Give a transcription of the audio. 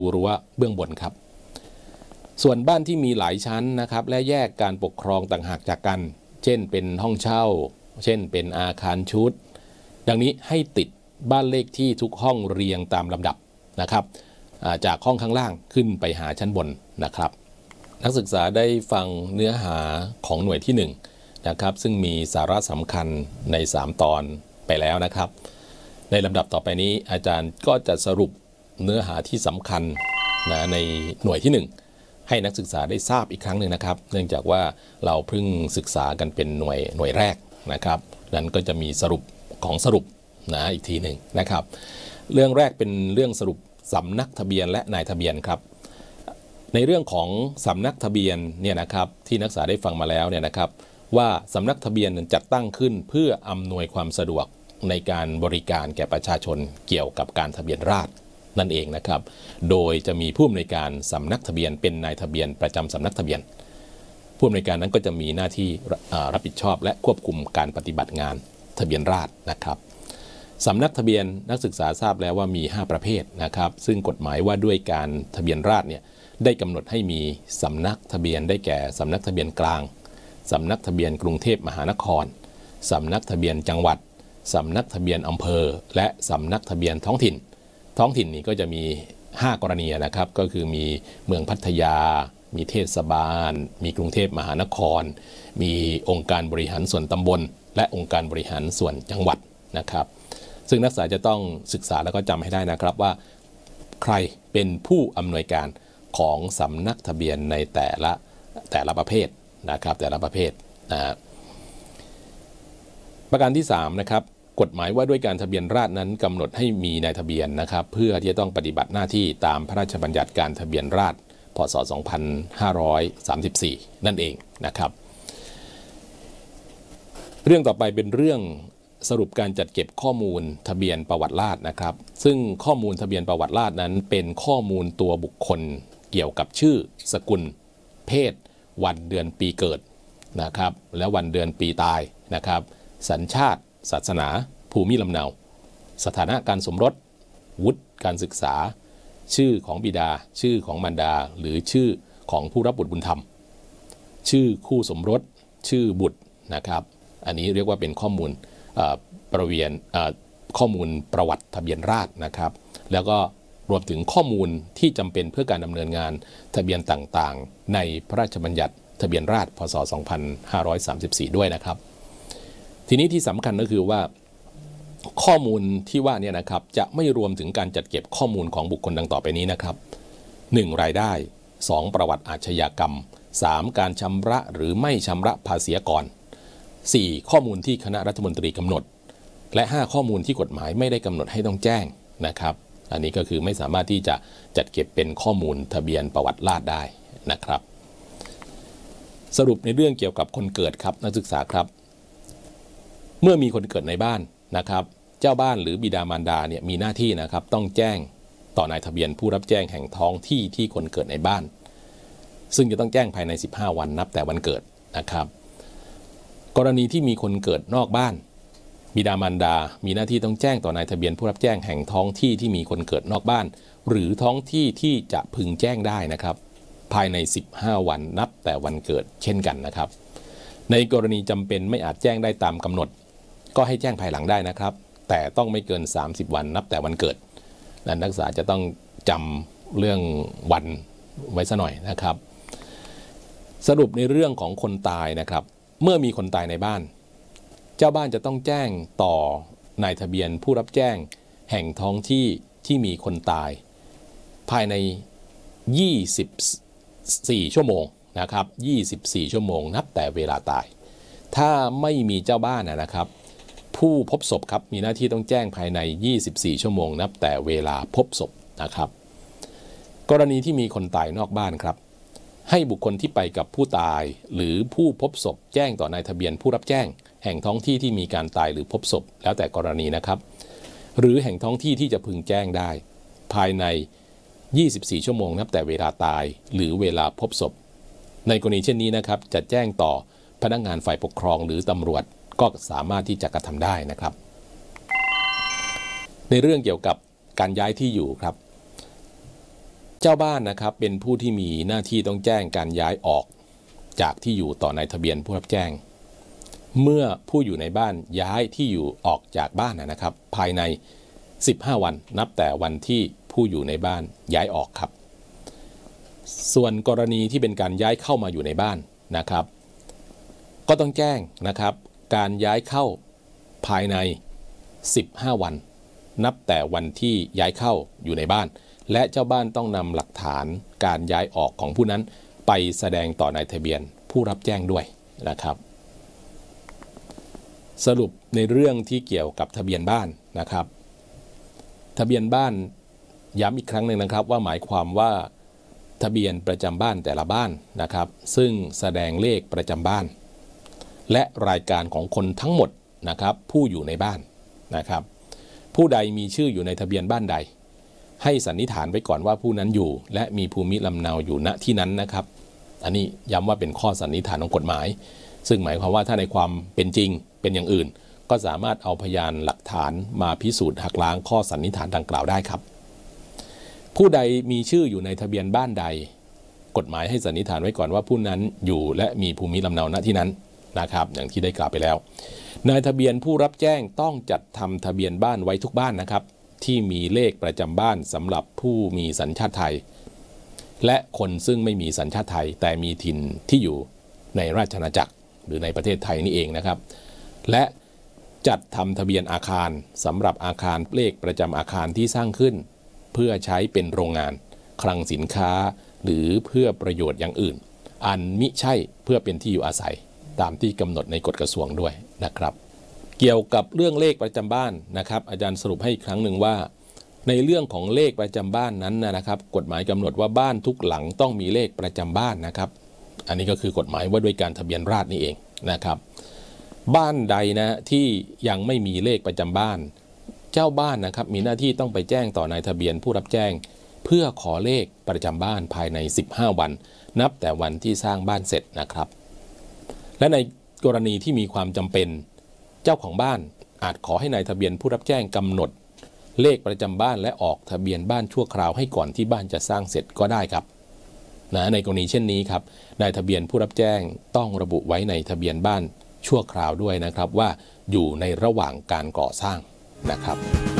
รั้วเบื้องบนครับส่วนบ้านที่มีหลายชั้นนะครับและแยกการปกครองต่างหากจากกันเช่นเป็นห้องเช่าเช่นเป็นอาคารชุดดังนี้ให้ติดบ้านเลขที่ทุกห้องเรียงตามลำดับนะครับจากห้องข้างล่างขึ้นไปหาชั้นบนนะครับนักศึกษาได้ฟังเนื้อหาของหน่วยที่1นะครับซึ่งมีสาระสำคัญใน3ตอนไปแล้วนะครับในลำดับต่อไปนี้อาจารย์ก็จะสรุปเนื้อหาที่สำคัญในหน่วยที่1ให้นักศึกษาได้ทราบอีกครั้งหนึ่งนะครับเนื่องจากว่าเราเพิ่งศึกษากันเป็นหน่วยแรกนะครับนั้นก็จะมีสรุปของสรุปอีกทีหนึ่งนะครับเรื่องแรกเป็นเรื่องสรุปสำนักทะเบียนและนายทะเบียนครับในเรื่องของสำนักทะเบียนเนี่ยนะครับที่นักศึกษาได้ฟังมาแล้วเนี่ยนะครับว่าสำนักทะเบียนจัดตั้งขึ้นเพื่ออำนวยความสะดวกในการบริการแก่ประชาชนเกี่ยวกับการทะเบียนราษฎรนั่นเองนะครับโดยจะมีผู้อำนวยการสำนักทะเบียนเป็นนายทะเบียนประจำสำนักทะเบียนผู้อำนวยการนั้นก็จะมีหน้าที่รับผิดชอบและควบคุมการปฏิบัติงานทะเบียนราษฎรนะครับสำนักทะเบียนนักศึกษาทราบแล้วว่ามี5ประเภทนะครับซึ่งกฎหมายว่าด้วยการทะเบียนราษฎรเนี่ยได้กำหนดให้มีสำนักทะเบียนได้แก่สำนักทะเบียนกลางสำนักทะเบียนกรุงเทพมหานครสำนักทะเบียนจังหวัดสำนักทะเบียนอำเภอและสำนักทะเบียนท้องถิ่นนี้ก็จะมี5กรณีนะครับก็คือมีเมืองพัทยามีเทศบาลมีกรุงเทพมหานครมีองค์การบริหารส่วนตำบลและองค์การบริหารส่วนจังหวัดนะครับซึ่งนักศึกษาจะต้องศึกษาแล้วก็จำให้ได้นะครับว่าใครเป็นผู้อำนวยการของสำนักทะเบียนในแต่ละประเภทนะครับแต่ละประเภทประการที่3นะครับกฎหมายว่าด้วยการทะเบียนราษฎรนั้นกำหนดให้มีนายทะเบียนนะครับเพื่อที่จะต้องปฏิบัติหน้าที่ตามพระราชบัญญัติการทะเบียนราษฎรพ.ศ. 2534นั่นเองนะครับเรื่องต่อไปเป็นเรื่องสรุปการจัดเก็บข้อมูลทะเบียนประวัติราษฎรนะครับซึ่งข้อมูลทะเบียนประวัติราษฎรนั้นเป็นข้อมูลตัวบุคคลเกี่ยวกับชื่อสกุลเพศวันเดือนปีเกิดนะครับและวันเดือนปีตายนะครับสัญชาติศาสนาภูมิลำเนาสถานะการสมรสวุฒิการศึกษาชื่อของบิดาชื่อของมารดาหรือชื่อของผู้รับบุตรบุญธรรมชื่อคู่สมรสชื่อบุตรนะครับอันนี้เรียกว่าเป็นข้อมูลข้อมูลประวัติทะเบียนราษฎรนะครับแล้วก็รวมถึงข้อมูลที่จำเป็นเพื่อการดำเนินงานทะเบียนต่างๆในพระราชบัญญัติทะเบียนราษฎรพ.ศ. 2534ด้วยนะครับทีนี้ที่สำคัญก็คือว่าข้อมูลที่ว่าเนี่ยนะครับจะไม่รวมถึงการจัดเก็บข้อมูลของบุคคลดังต่อไปนี้นะครับ 1. รายได้ 2. ประวัติอาชญากรรม 3. การชำระหรือไม่ชำระภาษีก่อน 4. ข้อมูลที่คณะรัฐมนตรีกำหนดและ 5. ข้อมูลที่กฎหมายไม่ได้กำหนดให้ต้องแจ้งนะครับอันนี้ก็คือไม่สามารถที่จะจัดเก็บเป็นข้อมูลทะเบียนประวัติราษฎรได้นะครับสรุปในเรื่องเกี่ยวกับคนเกิดครับนักศึกษาครับเมื่อมีคนเกิดในบ้านนะครับเจ้าบ้านหรือบิดามารดาเนี่ยมีหน้าที่นะครับต้องแจ้งต่อนายทะเบียนผู้รับแจ้งแห่งท้องที่ที่คนเกิดในบ้านซึ่งจะต้องแจ้งภายใน15วันนับแต่วันเกิดนะครับกรณีที่มีคนเกิดนอกบ้านบิดามารดามีหน้าที่ต้องแจ้งต่อนายทะเบียนผู้รับแจ้งแห่งท้องที่ที่มีคนเกิดนอกบ้านหรือท้องที่ที่จะพึงแจ้งได้นะครับภายใน15วันนับแต่วันเกิดเช่นกันนะครับในกรณีจำเป็นไม่อาจแจ้งได้ตามกำหนดก็ให้แจ้งภายหลังได้นะครับแต่ต้องไม่เกิน30วันนับแต่วันเกิดนักศึกษาจะต้องจำเรื่องวันไว้ซะหน่อยนะครับสรุปในเรื่องของคนตายนะครับเมื่อมีคนตายในบ้านเจ้าบ้านจะต้องแจ้งต่อนายทะเบียนผู้รับแจ้งแห่งท้องที่ที่มีคนตายภายใน24ชั่วโมงนะครับ24ชั่วโมงนับแต่เวลาตายถ้าไม่มีเจ้าบ้านนะครับผู้พบศพครับมีหน้าที่ต้องแจ้งภายใน24ชั่วโมงนับแต่เวลาพบศพนะครับกรณีที่มีคนตายนอกบ้านครับให้บุคคลที่ไปกับผู้ตายหรือผู้พบศพแจ้งต่อนายทะเบียนผู้รับแจ้งแห่งท้องที่ที่มีการตายหรือพบศพแล้วแต่กรณีนะครับหรือแห่งท้องที่ที่จะพึงแจ้งได้ภายใน24ชั่วโมงนับแต่เวลาตายหรือเวลาพบศพในกรณีเช่นนี้นะครับจะแจ้งต่อพนักงานฝ่ายปกครองหรือตำรวจก็สามารถที่จะกระทำได้นะครับในเรื่องเกี่ยวกับการย้ายที่อยู่ครับเจ้าบ้านนะครับเป็นผู้ที่มีหน้าที่ต้องแจ้งการย้ายออกจากที่อยู่ต่อนายทะเบียนผู้รับแจ้งเมื่อผู้อยู่ในบ้านย้ายที่อยู่ออกจากบ้านนะครับภายใน15 วันนับแต่วันที่ผู้อยู่ในบ้านย้ายออกครับส่วนกรณีที่เป็นการย้ายเข้ามาอยู่ในบ้านนะครับก็ต้องแจ้งนะครับการย้ายเข้าภายใน15 วันนับแต่วันที่ย้ายเข้าอยู่ในบ้านและเจ้าบ้านต้องนำหลักฐานการย้ายออกของผู้นั้นไปแสดงต่อนายทะเบียนผู้รับแจ้งด้วยนะครับสรุปในเรื่องที่เกี่ยวกับทะเบียนบ้านนะครับทะเบียนบ้านย้ำอีกครั้งหนึ่งนะครับว่าหมายความว่าทะเบียนประจำบ้านแต่ละบ้านนะครับซึ่งแสดงเลขประจำบ้านและรายการของคนทั้งหมดนะครับผู้อยู่ในบ้านนะครับผู้ใดมีชื่ออยู่ในทะเบียนบ้านใดให้สันนิษฐานไว้ก่อนว่าผู้นั้นอยู่และมีภูมิลำเนาอยู่ณที่นั้นนะครับอันนี้ย้ำว่าเป็นข้อสันนิษฐานของกฎหมายซึ่งหมายความว่าถ้าในความเป็นจริงเป็นอย่างอื่นก็สามารถเอาพยานหลักฐานมาพิสูจน์หักล้างข้อสันนิษฐานดังกล่าวได้ครับผู้ใดมีชื่ออยู่ในทะเบียนบ้านใดกฎหมายให้สันนิษฐานไว้ก่อนว่าผู้นั้นอยู่และมีภูมิลำเนาณที่นั้นนะครับอย่างที่ได้กล่าวไปแล้วนายทะเบียนผู้รับแจ้งต้องจัดทำทะเบียนบ้านไว้ทุกบ้านนะครับที่มีเลขประจำบ้านสำหรับผู้มีสัญชาติไทยและคนซึ่งไม่มีสัญชาติไทยแต่มีถิ่นที่อยู่ในราชอาณาจักรหรือในประเทศไทยนี่เองนะครับและจัดทำทะเบียนอาคารสำหรับอาคารเลขประจำอาคารที่สร้างขึ้นเพื่อใช้เป็นโรงงานคลังสินค้าหรือเพื่อประโยชน์อย่างอื่นอันมิใช่เพื่อเป็นที่อยู่อาศัยตามที่กำหนดในกฎกระทรวงด้วยนะครับเกี่ยวกับเรื่องเลขประจำบ้านนะครับอาจารย์สรุปให้อีกครั้งหนึ่งว่าในเรื่องของเลขประจำบ้านนั้นนะครับกฎหมายกำหนดว่าบ้านทุกหลังต้องมีเลขประจำบ้านนะครับอันนี้ก็คือกฎหมายว่าด้วยการทะเบียนราษฎร์นี่เองนะครับบ้านใดนะที่ยังไม่มีเลขประจำบ้านเจ้าบ้านนะครับมีหน้าที่ต้องไปแจ้งต่อนายทะเบียนผู้รับแจ้งเพื่อขอเลขประจำบ้านภายใน15 วันนับแต่วันที่สร้างบ้านเสร็จนะครับและในกรณีที่มีความจำเป็นเจ้าของบ้านอาจขอให้นายทะเบียนผู้รับแจ้งกำหนดเลขประจำบ้านและออกทะเบียนบ้านชั่วคราวให้ก่อนที่บ้านจะสร้างเสร็จก็ได้ครับในกรณีเช่นนี้ครับนายทะเบียนผู้รับแจ้งต้องระบุไว้ในทะเบียนบ้านชั่วคราวด้วยนะครับว่าอยู่ในระหว่างการก่อสร้างนะครับ